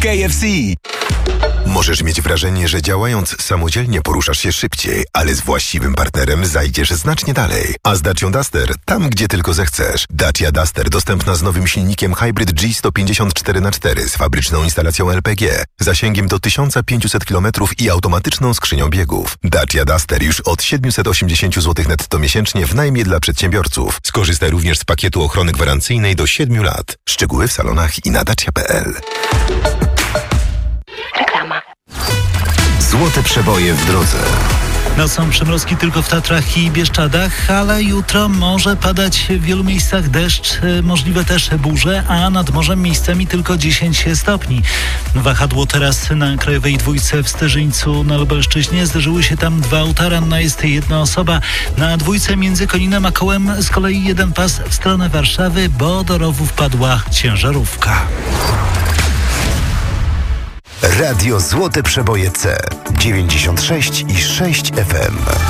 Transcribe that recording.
KFC. Możesz mieć wrażenie, że działając samodzielnie poruszasz się szybciej, ale z właściwym partnerem zajdziesz znacznie dalej. A z Dacią Duster tam, gdzie tylko zechcesz. Dacia Duster dostępna z nowym silnikiem Hybrid G154x4 z fabryczną instalacją LPG, zasięgiem do 1500 km i automatyczną skrzynią biegów. Dacia Duster już od 780 zł netto miesięcznie w najmie dla przedsiębiorców. Skorzystaj również z pakietu ochrony gwarancyjnej do 7 lat. Szczegóły w salonach i na dacia.pl. Reklama. Złote przeboje w drodze. Nocą przymrozki tylko w Tatrach i Bieszczadach, ale jutro może padać w wielu miejscach deszcz, możliwe też burze, a nad morzem miejscami tylko 10 stopni. Wahadło teraz na Krajowej Dwójce w Sterzyńcu na Lubelszczyźnie. Zdarzyły się tam 2 auta, ranna jest 1 osoba. Na dwójce między Koninem a Kołem z kolei 1 pas w stronę Warszawy, bo do rowu wpadła ciężarówka. Radio Złote Przeboje C 96,6 FM.